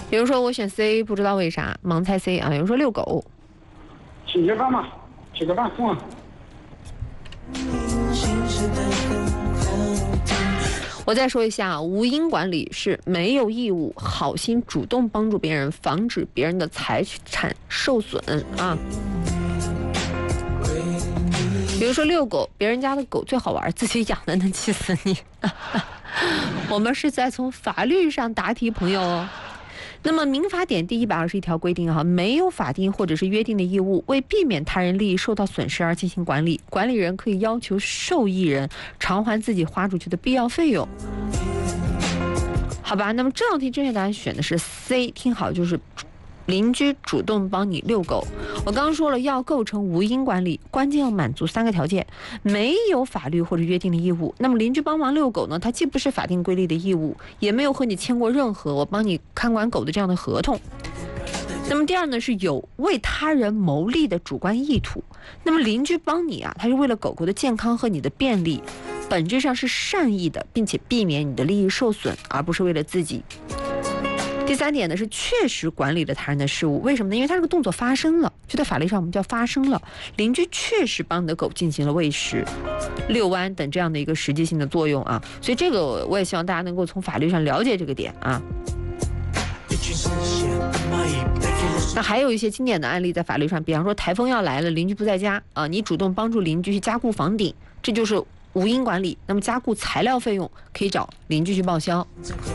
比如说我选 C， 不知道为啥，盲猜 C 啊。有人说遛狗， 吃个饭嘛，吃个饭送。 我再说一下，无因管理是没有义务好心主动帮助别人，防止别人的财产受损啊。比如说遛狗，别人家的狗最好玩，自己养的能气死你。我们是在从法律上答题，朋友哦。那么民法典第121条规定没有法定或者是约定的义务，为避免他人利益受到损失而进行管理，管理人可以要求受益人偿还自己花出去的必要费用。好吧，那么这道题正确答案选的是 C， 听好，就是邻居主动帮你遛狗。我刚刚说了，要构成无因管理，关键要满足3个条件：没有法律或者约定的义务。那么邻居帮忙遛狗呢，它既不是法定规定的义务，也没有和你签过任何我帮你看管狗的这样的合同。那么第二呢，是有为他人谋利的主观意图。那么邻居帮你他是为了狗狗的健康和你的便利，本质上是善意的，并且避免你的利益受损，而不是为了自己。第3点呢，是确实管理了他人的事物。为什么呢？因为他这个动作发生了，就在法律上我们叫发生了。邻居确实帮你的狗进行了喂食、遛弯等这样的一个实际性的作用啊。所以这个我也希望大家能够从法律上了解这个点啊。那还有一些经典的案例在法律上，比方说台风要来了，邻居不在家啊，你主动帮助邻居去加固房顶，这就是无因管理。那么加固材料费用可以找邻居去报销。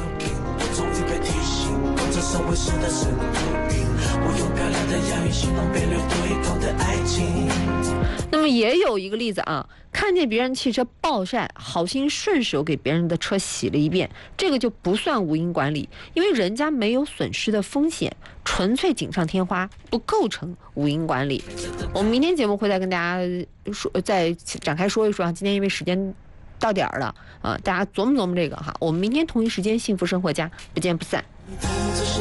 那么也有一个例子啊，看见别人汽车暴晒，好心顺手给别人的车洗了一遍，这个就不算无因管理，因为人家没有损失的风险，纯粹锦上添花，不构成无因管理。我们明天节目会再跟大家说，再展开说一说啊。今天因为时间到点儿了啊，大家琢磨琢磨这个哈。我们明天同一时间幸福生活家不见不散。